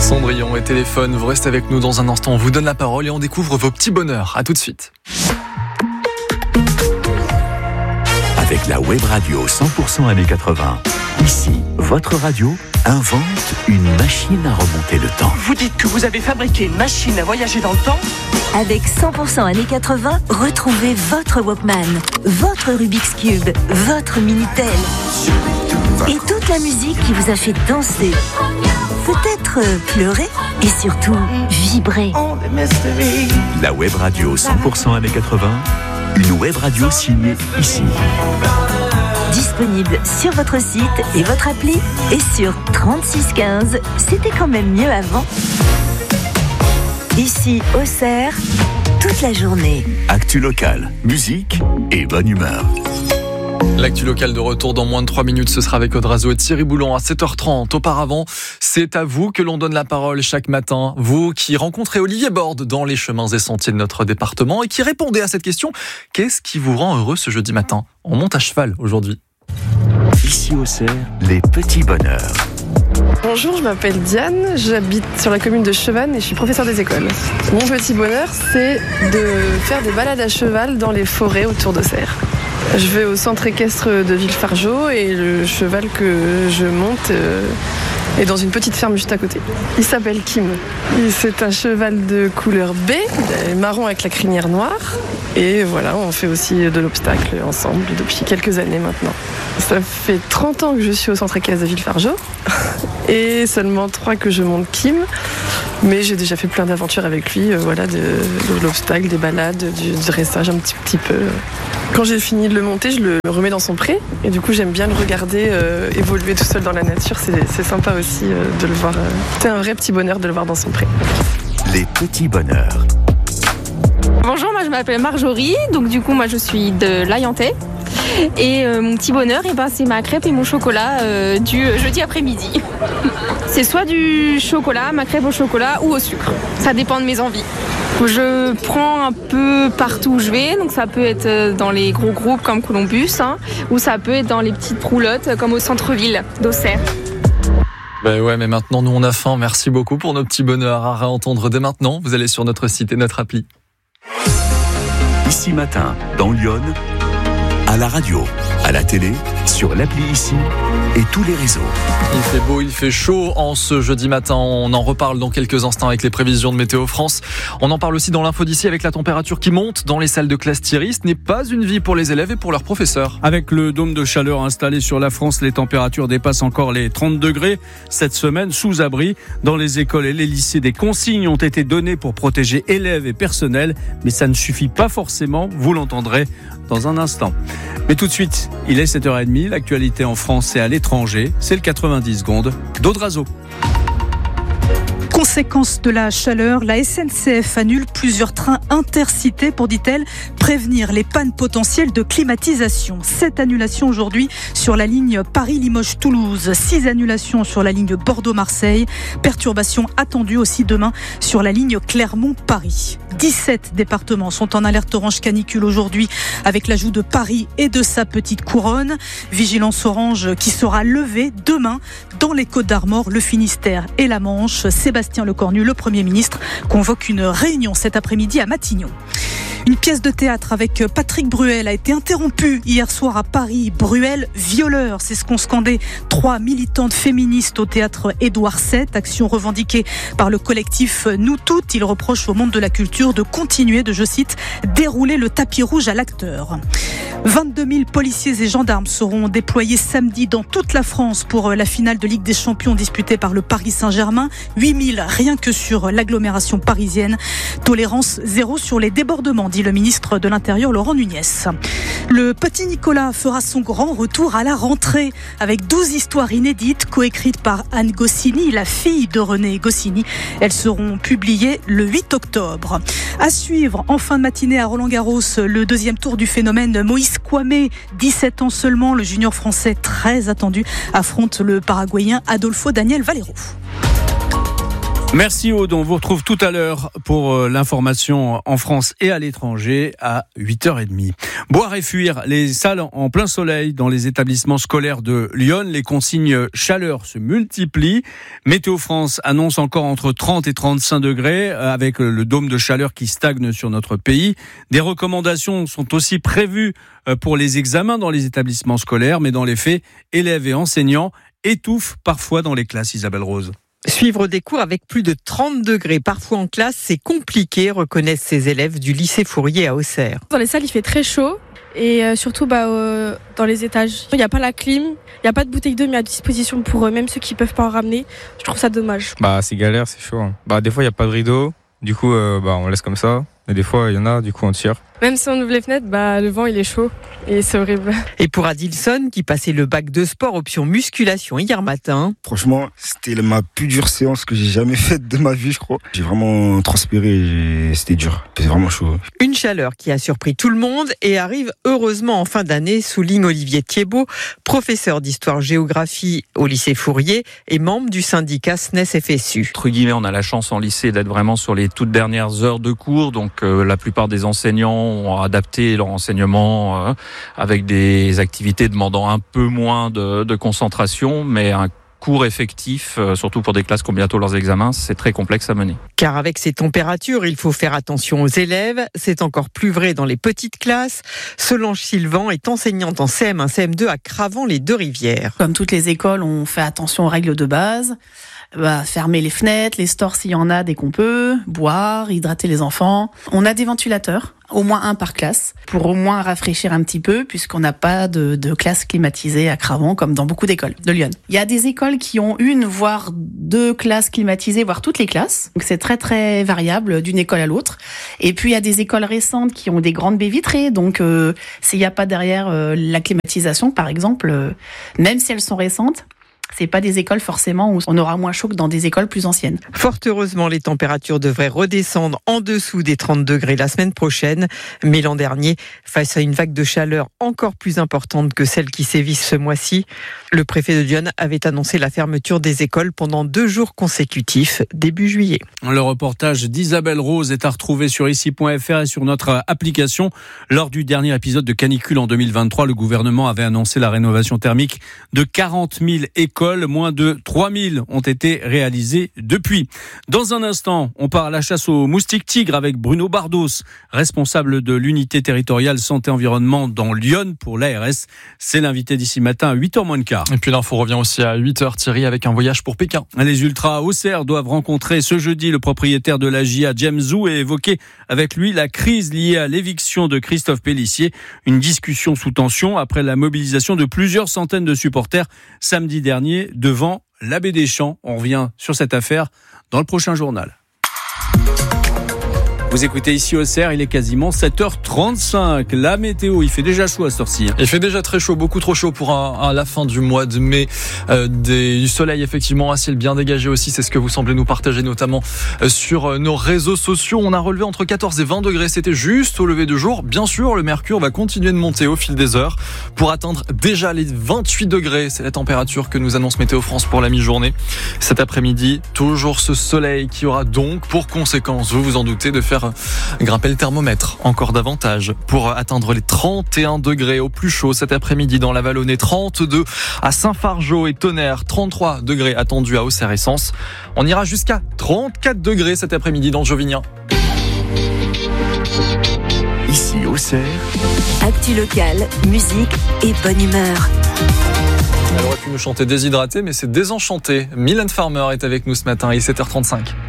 Cendrillon et Téléphone, vous restez avec nous dans un instant. On vous donne la parole et on découvre vos petits bonheurs. À tout de suite. Avec la web radio 100% années 80, ici, votre radio invente une machine à remonter le temps. Vous dites que vous avez fabriqué une machine à voyager dans le temps ? Avec 100% années 80, retrouvez votre Walkman, votre Rubik's Cube, votre Minitel et toute la musique qui vous a fait danser, peut-être pleurer et surtout vibrer. La web radio 100% années 80, une web radio signée ici. Disponible sur votre site et votre appli et sur 3615. C'était quand même mieux avant. Ici, Auxerre, toute la journée. Actu locale, musique et bonne humeur. L'actu locale de retour dans moins de 3 minutes, ce sera avec Audrazo et Thierry Boulon à 7h30. Auparavant, c'est à vous que l'on donne la parole chaque matin. Vous qui rencontrez Olivier Borde dans les chemins et sentiers de notre département et qui répondez à cette question. Qu'est-ce qui vous rend heureux ce jeudi matin ? On monte à cheval aujourd'hui. Ici Auxerre, les petits bonheurs. Bonjour, je m'appelle Diane, j'habite sur la commune de Chevannes et je suis professeure des écoles. Mon petit bonheur, c'est de faire des balades à cheval dans les forêts autour d'Auxerre. Je vais au centre équestre de Villefargeau et le cheval que je monte est dans une petite ferme juste à côté. Il s'appelle Kim. C'est un cheval de couleur B, marron avec la crinière noire. Et voilà, on fait aussi de l'obstacle ensemble depuis quelques années maintenant. Ça fait 30 ans que je suis au centre équestre de Villefargeau et seulement 3 que je monte Kim. Mais j'ai déjà fait plein d'aventures avec lui, de l'obstacle, des balades, du dressage un petit peu. Quand j'ai fini de le monter, je le remets dans son pré. Et du coup, j'aime bien le regarder évoluer tout seul dans la nature. C'est sympa aussi de le voir. C'est un vrai petit bonheur de le voir dans son pré. Les petits bonheurs. Bonjour, moi je m'appelle Marjorie, donc du coup moi je suis de l'Ayentais. Et mon petit bonheur, c'est ma crêpe et mon chocolat du jeudi après-midi. C'est soit du chocolat, ma crêpe au chocolat ou au sucre. Ça dépend de mes envies. Je prends un peu partout où je vais, donc ça peut être dans les gros groupes comme Columbus, ou ça peut être dans les petites roulottes comme au centre-ville d'Auxerre. Ben ouais, mais maintenant nous on a faim. Merci beaucoup pour nos petits bonheurs à réentendre dès maintenant. Vous allez sur notre site et notre appli. Ici matin, dans Lyon, à la radio, à la télé, sur l'appli ici et tous les réseaux. Il fait beau, il fait chaud en ce jeudi matin. On en reparle dans quelques instants avec les prévisions de Météo France. On en parle aussi dans l'info d'ici avec la température qui monte dans les salles de classe Thierry. Ce n'est pas une vie pour les élèves et pour leurs professeurs. Avec le dôme de chaleur installé sur la France, les températures dépassent encore les 30 degrés. Cette semaine, sous abri, dans les écoles et les lycées, des consignes ont été données pour protéger élèves et personnel. Mais ça ne suffit pas forcément, vous l'entendrez dans un instant. Mais tout de suite, il est 7h30, l'actualité en France et à l'étranger, c'est le 90 secondes d'Audrazo. Conséquence de la chaleur, la SNCF annule plusieurs trains intercités pour, dit-elle, prévenir les pannes potentielles de climatisation. 7 annulations aujourd'hui sur la ligne Paris-Limoges-Toulouse, 6 annulations sur la ligne Bordeaux-Marseille, perturbations attendues aussi demain sur la ligne Clermont-Paris. 17 départements sont en alerte orange canicule aujourd'hui avec l'ajout de Paris et de sa petite couronne. Vigilance orange qui sera levée demain dans les Côtes-d'Armor, le Finistère et la Manche. Sébastien Lecornu, le Premier ministre, convoque une réunion cet après-midi à Matignon. Une pièce de théâtre avec Patrick Bruel a été interrompue hier soir à Paris. Bruel, violeur, c'est ce qu'ont scandé 3 militantes féministes au théâtre Édouard VII. Action revendiquée par le collectif Nous Toutes. Il reproche au monde de la culture de continuer de, je cite, dérouler le tapis rouge à l'acteur. 22 000 policiers et gendarmes seront déployés samedi dans toute la France pour la finale de Ligue des Champions disputée par le Paris Saint-Germain. 8 000 rien que sur l'agglomération parisienne. Tolérance zéro sur les débordements, dit le ministre de l'Intérieur Laurent Nunez. Le petit Nicolas fera son grand retour à la rentrée avec 12 histoires inédites coécrites par Anne Goscinny, la fille de René Goscinny. Elles seront publiées le 8 octobre. À suivre en fin de matinée à Roland-Garros, le deuxième tour du phénomène Moïse Kouamé, 17 ans seulement, le junior français très attendu affronte le Paraguayen Adolfo Daniel Valero. Merci Aude, on vous retrouve tout à l'heure pour l'information en France et à l'étranger à 8h30. Boire et fuir les salles en plein soleil dans les établissements scolaires de Lyon. Les consignes chaleur se multiplient. Météo France annonce encore entre 30 et 35 degrés avec le dôme de chaleur qui stagne sur notre pays. Des recommandations sont aussi prévues pour les examens dans les établissements scolaires, mais dans les faits, élèves et enseignants étouffent parfois dans les classes. Isabelle Rose. Suivre des cours avec plus de 30 degrés, parfois en classe, c'est compliqué, reconnaissent ces élèves du lycée Fourier à Auxerre. Dans les salles, il fait très chaud et surtout dans les étages. Il n'y a pas la clim, il n'y a pas de bouteille d'eau mis à disposition pour même ceux qui ne peuvent pas en ramener. Je trouve ça dommage. C'est galère, c'est chaud. Des fois, il n'y a pas de rideau, du coup, on laisse comme ça. Et des fois, il y en a, du coup, on tire. Même si on ouvre les fenêtres, le vent, il est chaud et c'est horrible. Et pour Adilson, qui passait le bac de sport option musculation hier matin. Franchement, c'était ma plus dure séance que j'ai jamais faite de ma vie, je crois. J'ai vraiment transpiré, c'était dur. C'était vraiment chaud. Une chaleur qui a surpris tout le monde et arrive heureusement en fin d'année, souligne Olivier Thiebaud, professeur d'histoire-géographie au lycée Fourier et membre du syndicat SNES-FSU. Entre guillemets, on a la chance en lycée d'être vraiment sur les toutes dernières heures de cours, donc la plupart des enseignants ont adapté leur enseignement avec des activités demandant un peu moins de concentration, mais un cours effectif, surtout pour des classes qui ont bientôt leurs examens, c'est très complexe à mener. Car avec ces températures, il faut faire attention aux élèves. C'est encore plus vrai dans les petites classes. Solange Sylvan est enseignante en CM1, CM2 à Cravant-les-Deux-Rivières. Comme toutes les écoles, on fait attention aux règles de base. Fermer les fenêtres, les stores s'il y en a dès qu'on peut, boire, hydrater les enfants. On a des ventilateurs, au moins un par classe, pour au moins rafraîchir un petit peu, puisqu'on n'a pas de classe climatisée à Cravant, comme dans beaucoup d'écoles de Lyon. Il y a des écoles qui ont une, voire deux classes climatisées, voire toutes les classes. Donc c'est très très variable d'une école à l'autre. Et puis il y a des écoles récentes qui ont des grandes baies vitrées, donc s'il n'y a pas derrière la climatisation, par exemple, même si elles sont récentes, c'est pas des écoles forcément où on aura moins chaud que dans des écoles plus anciennes. Fort heureusement, les températures devraient redescendre en dessous des 30 degrés la semaine prochaine. Mais l'an dernier, face à une vague de chaleur encore plus importante que celle qui sévit ce mois-ci, le préfet de Lyon avait annoncé la fermeture des écoles pendant 2 jours consécutifs, début juillet. Le reportage d'Isabelle Rose est à retrouver sur ici.fr et sur notre application. Lors du dernier épisode de canicule en 2023, le gouvernement avait annoncé la rénovation thermique de 40 000 écoles. Moins de 3 000 ont été réalisées depuis. Dans un instant, on part à la chasse aux moustiques tigres avec Bruno Bardos, responsable de l'unité territoriale santé-environnement dans Lyon pour l'ARS. C'est l'invité d'ici matin à 8h moins le quart. Et puis l'info revient aussi à 8h, Thierry, avec un voyage pour Pékin. Les ultras à Auxerre doivent rencontrer ce jeudi le propriétaire de la GIA, James Zhou, et évoquer avec lui la crise liée à l'éviction de Christophe Pélissier. Une discussion sous tension après la mobilisation de plusieurs centaines de supporters samedi dernier devant l'Abbé des Champs. On revient sur cette affaire dans le prochain journal. Vous écoutez ici Auxerre, il est quasiment 7h35. La météo, il fait déjà chaud à cette heure-ci. Il fait déjà très chaud, beaucoup trop chaud pour la fin du mois de mai. Du soleil, effectivement, un ciel bien dégagé aussi. C'est ce que vous semblez nous partager, notamment sur nos réseaux sociaux. On a relevé entre 14 et 20 degrés. C'était juste au lever du jour. Bien sûr, le mercure va continuer de monter au fil des heures pour atteindre déjà les 28 degrés. C'est la température que nous annonce Météo France pour la mi-journée. Cet après-midi, toujours ce soleil qui aura donc pour conséquence, vous vous en doutez, de faire grimper le thermomètre encore davantage pour atteindre les 31 degrés au plus chaud cet après-midi dans la Vallonnée, 32 à Saint-Fargeau et Tonnerre, 33 degrés attendus à Auxerre et Sens. On ira jusqu'à 34 degrés cet après-midi dans le Jovinien. Ici Auxerre. Actu locale, musique et bonne humeur. Elle aurait pu nous chanter Déshydraté, mais c'est Désenchanté. Mylène Farmer est avec nous ce matin, il est 7h35.